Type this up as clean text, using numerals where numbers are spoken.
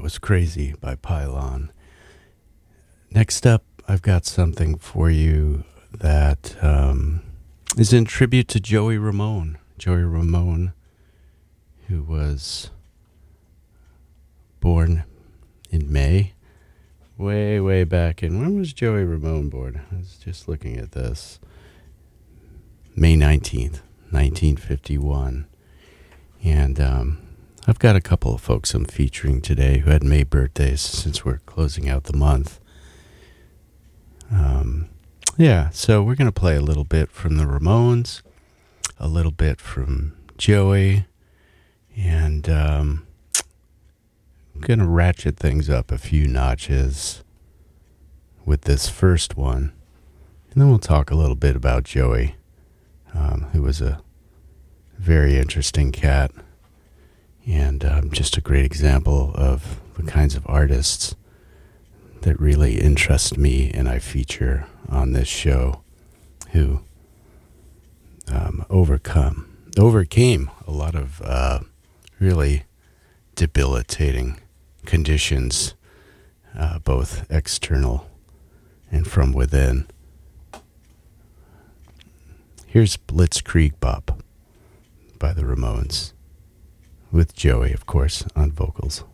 was Crazy by Pylon. Next up, I've got something for you that is in tribute to Joey Ramone. Joey Ramone, who was born in May, way back in... When was Joey Ramone born? I was just looking at this. May 19th, 1951. And I've got a couple of folks I'm featuring today who had May birthdays since we're closing out the month. So we're going to play a little bit from the Ramones, a little bit from Joey, and I'm going to ratchet things up a few notches with this first one. And then we'll talk a little bit about Joey, who was a very interesting cat and just a great example of the kinds of artists that really interest me and I feature on this show, who overcame a lot of really debilitating conditions, both external and from within. Here's Blitzkrieg Bop by the Ramones, with Joey, of course, on vocals.